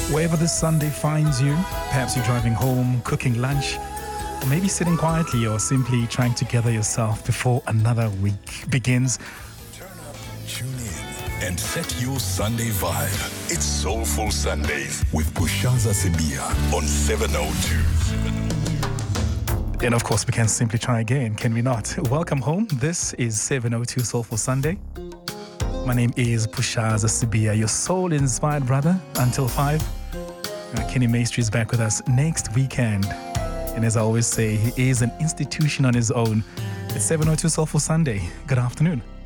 Wherever this Sunday finds you, perhaps you're driving home, cooking lunch, or maybe sitting quietly or simply trying to gather yourself before another week begins. Turn up, tune in, and set your Sunday vibe. It's Soulful Sundays with Bushaza Sibia on 702. And of course, we can simply try again, can we not? Welcome home. This is 702 Soulful Sunday. My name is Bushaza Sibia, your soul-inspired brother, until 5. Kenny Maestri is back with us next weekend. And as I always say, he is an institution on his own. It's 702 Soulful Sunday. Good afternoon.